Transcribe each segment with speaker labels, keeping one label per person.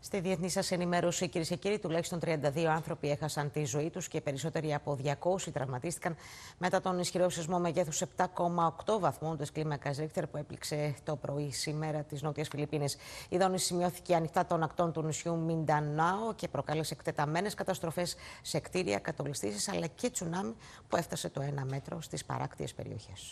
Speaker 1: Στη διεθνή σας ενημέρωση, κυρίες και κύριοι, τουλάχιστον 32 άνθρωποι έχασαν τη ζωή τους και περισσότεροι από 200 τραυματίστηκαν μετά τον ισχυρό σεισμό μεγέθους 7,8 βαθμών της κλίμακας Ρίχτερ που έπληξε το πρωί σήμερα τις Νότιες Φιλιππίνες. Η δόνηση σημειώθηκε ανοιχτά των ακτών του νησιού Μιντανάο και προκάλεσε εκτεταμένες καταστροφές σε κτίρια, κατολιστήσεις αλλά και τσουνάμι που έφτασε το 1 μέτρο στις παράκτιες περιοχές.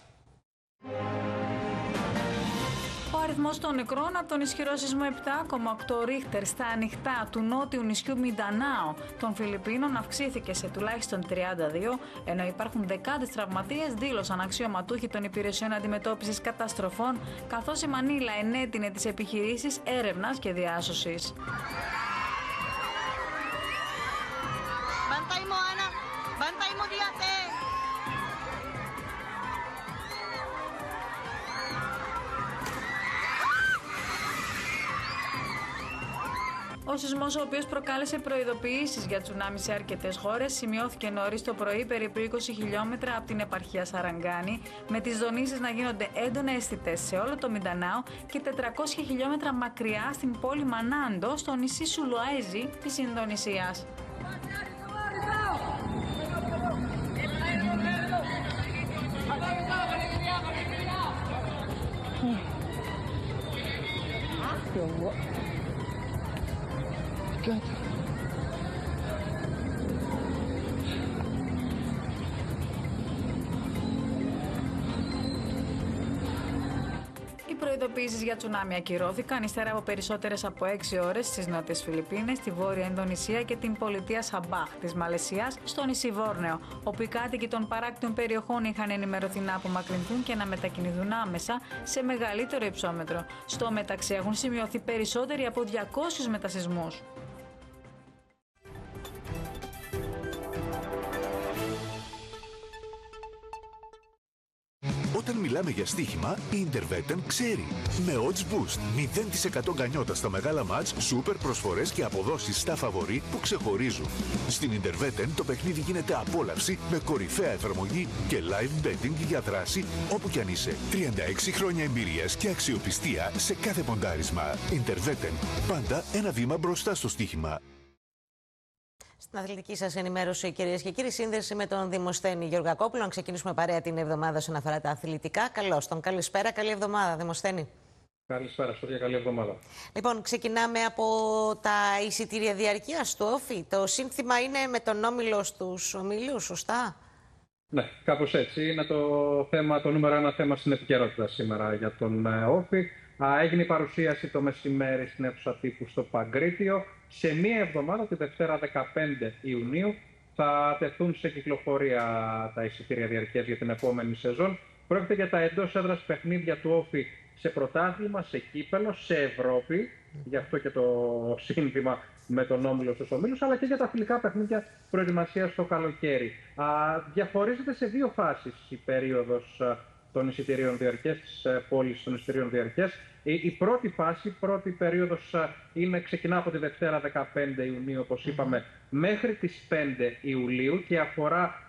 Speaker 2: Ο αριθμός των νεκρών από τον ισχυρό σεισμό 7,8 Ρίχτερ στα ανοιχτά του νότιου νησιού Μιντανάο των Φιλιππίνων αυξήθηκε σε τουλάχιστον 32, ενώ υπάρχουν δεκάδες τραυματίες, δήλωσαν αξιωματούχοι των υπηρεσιών αντιμετώπισης καταστροφών, καθώς η Μανίλα ενέτεινε τις επιχειρήσεις έρευνας και διάσωσης. Ο σεισμός, ο οποίος προκάλεσε προειδοποιήσεις για τσουνάμι σε αρκετές χώρες, σημειώθηκε νωρίς το πρωί περίπου 20 χιλιόμετρα από την επαρχία Σαρανγκάνη, με τις δονήσεις να γίνονται έντονα αισθητές σε όλο το Μιντανάο και 400 χιλιόμετρα μακριά στην πόλη Μανάντο, στο νησί Σουλουαέζι της Ινδονησίας. Οι προειδοποιήσεις για τσουνάμι ακυρώθηκαν ύστερα από περισσότερες από 6 ώρες στις Νότιες Φιλιππίνες, στη Βόρεια Ινδονησία και την πολιτεία Σαμπάχ της Μαλαισίας, στο νησί Βόρνεο, όπου οι κάτοικοι των παράκτιων περιοχών είχαν ενημερωθεί να απομακρυνθούν και να μετακινηθούν άμεσα σε μεγαλύτερο υψόμετρο. Στο μεταξύ έχουν σημειωθεί περισσότεροι από 200 μετασεισμούς.
Speaker 3: Όταν μιλάμε για στοίχημα, η Intervetten ξέρει. Με Odds Boost, 0% γκανιότα στα μεγάλα μάτς, σούπερ προσφορές και αποδόσεις στα φαβορί που ξεχωρίζουν. Στην Intervetten το παιχνίδι γίνεται απόλαυση με κορυφαία εφαρμογή και live betting για δράση όπου κι αν είσαι. 36 χρόνια εμπειρίας και αξιοπιστία σε κάθε ποντάρισμα. Intervetten, πάντα ένα βήμα μπροστά στο στοίχημα.
Speaker 1: Στην αθλητική σας ενημέρωση, κυρίες και κύριοι, σύνδεση με τον Δημοσθένη Γεωργακόπουλο. Να ξεκινήσουμε παρέα την εβδομάδα όσον αφορά τα αθλητικά. Καλώς τον. Καλησπέρα, καλή εβδομάδα, Δημοσθένη.
Speaker 4: Καλησπέρα, Σοφία, καλή εβδομάδα.
Speaker 1: Λοιπόν, ξεκινάμε από τα εισιτήρια διαρκείας του Όφη. Το σύνθημα είναι με τον όμιλο στους ομίλους, σωστά?
Speaker 4: Ναι, κάπως έτσι. Είναι το νούμερο ένα θέμα στην επικαιρότητα σήμερα για τον Όφη. Έγινε η παρουσίαση το μεσημέρι στην αίθουσα τύπου στο Παγκρίτιο. Σε μία εβδομάδα, τη Δευτέρα 15 Ιουνίου, θα τεθούν σε κυκλοφορία τα εισιτήρια διαρκείας για την επόμενη σεζόν. Πρόκειται για τα εντός έδρας παιχνίδια του Όφη σε πρωτάθλημα, σε κύπελο, σε Ευρώπη. Γι' αυτό και το σύνθημα με τον όμιλο στους ομίλους, αλλά και για τα φιλικά παιχνίδια προετοιμασίας το καλοκαίρι. Διαχωρίζεται σε δύο φάσεις η περίοδος των εισιτηρίων διαρκείας, της πώλησης των εισιτηρίων διαρκείας. Η πρώτη φάση, η πρώτη περίοδος ξεκινά από τη Δευτέρα 15 Ιουνίου, όπως είπαμε, μέχρι τις 5 Ιουλίου και αφορά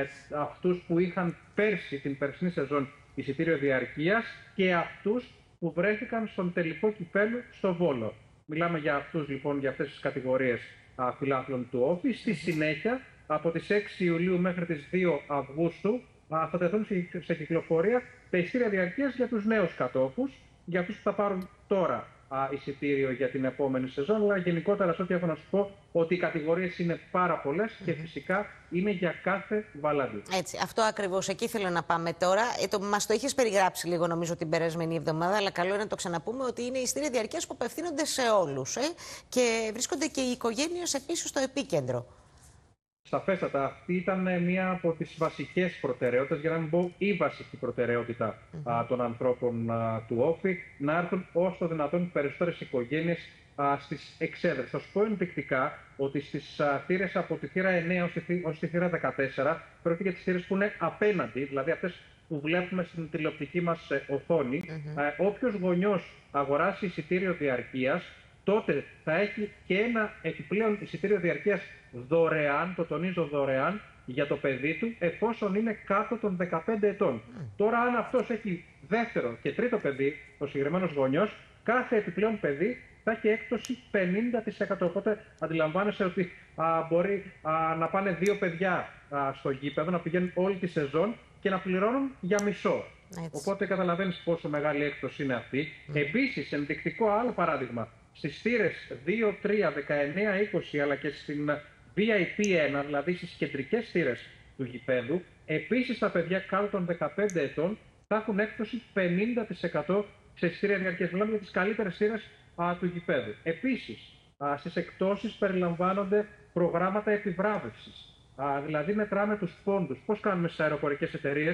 Speaker 4: αυτούς που είχαν πέρσι, την περσινή σεζόν, εισιτήριο διαρκείας και αυτούς που βρέθηκαν στον τελικό κυπέλλου στο Βόλο. Μιλάμε για αυτούς λοιπόν, για αυτές τις κατηγορίες φιλάθλων του Όφη. Στη συνέχεια, από τις 6 Ιουλίου μέχρι τις 2 Αυγούστου, θα τεθούν σε κυκλοφορία τα εισιτήρια διαρκείας για τους νέους κατόχους, για αυτούς που θα πάρουν τώρα εισιτήριο για την επόμενη σεζόν. Αλλά γενικότερα, σε ό,τι έχω να σου πω, ότι οι κατηγορίες είναι πάρα πολλές και φυσικά είναι για κάθε βαλάντι.
Speaker 1: Έτσι, αυτό ακριβώς. Εκεί θέλω να πάμε τώρα. Μας το είχες περιγράψει λίγο, νομίζω, την περασμένη εβδομάδα, αλλά καλό είναι να το ξαναπούμε ότι είναι εισιτήρια διαρκείας που απευθύνονται σε όλους. Και βρίσκονται και οι οικογένειες επίσης στο επίκεντρο.
Speaker 4: Σαφέστατα, αυτή ήταν μία από τις βασικές προτεραιότητες, για να μην πω η βασική προτεραιότητα των ανθρώπων του Όφη, να έρθουν όσο το δυνατόν περισσότερες οικογένειες στις εξέδρες. Θα σου πω ενδεικτικά ότι στις θύρες από τη θύρα 9 ως τη θύρα 14, πρόκειται για τις θύρες που είναι απέναντι, δηλαδή αυτές που βλέπουμε στην τηλεοπτική μας οθόνη. Όποιος γονιός αγοράσει εισιτήριο διαρκείας, τότε θα έχει και ένα επιπλέον εισιτήριο διαρκείας δωρεάν, το τονίζω δωρεάν, για το παιδί του, εφόσον είναι κάτω των 15 ετών. Τώρα, αν αυτός έχει δεύτερο και τρίτο παιδί, ο συγκεκριμένος γονιός, κάθε επιπλέον παιδί θα έχει έκπτωση 50%. Οπότε αντιλαμβάνεσαι ότι μπορεί να πάνε 2 παιδιά στο γήπεδο, να πηγαίνουν όλη τη σεζόν και να πληρώνουν για μισό.
Speaker 1: Έτσι.
Speaker 4: Οπότε καταλαβαίνεις πόσο μεγάλη έκπτωση είναι αυτή. Επίσης, ενδεικτικό άλλο παράδειγμα, στις θύρες 2, 3, 19, 20 αλλά και στην VIP 1, δηλαδή στις κεντρικές θύρες του γηπέδου, επίσης τα παιδιά κάτω των 15 ετών θα έχουν έκπτωση 50% σε εισιτήρια διαρκείας. Μιλάμε για τις καλύτερες θύρες του γηπέδου. Επίσης, στις εκπτώσεις περιλαμβάνονται προγράμματα επιβράβευσης. Δηλαδή μετράμε τους πόντους. Πώς κάνουμε στις αεροπορικές εταιρείες?